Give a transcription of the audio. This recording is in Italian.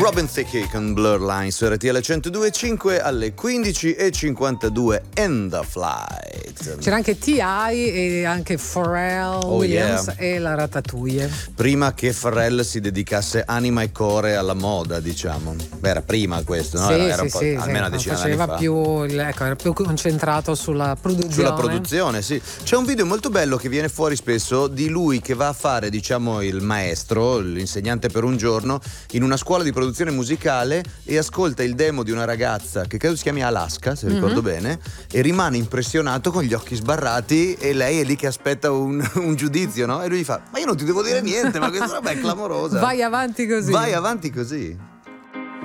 Robin Thicke con Blurred Lines su RTL 102.5 alle 15:52 in the flight. C'era anche T.I. e anche Pharrell Williams e la Ratatouille. Prima che Pharrell si dedicasse anima e core alla moda, diciamo. Beh, era prima questo, no? Sì, era un po', sì, almeno una decina d'anni faceva fa. più, era più concentrato sulla produzione. Sì. C'è un video molto bello che viene fuori spesso di lui che va a fare, diciamo, il maestro, l'insegnante per un giorno in una scuola di produzione musicale e ascolta il demo di una ragazza che credo si chiami Alaska, se ricordo bene, e rimane impressionato con gli occhi sbarrati e lei è lì che aspetta un giudizio, no? E lui gli fa: ma io non ti devo dire niente, ma questa roba è clamorosa. Vai avanti così.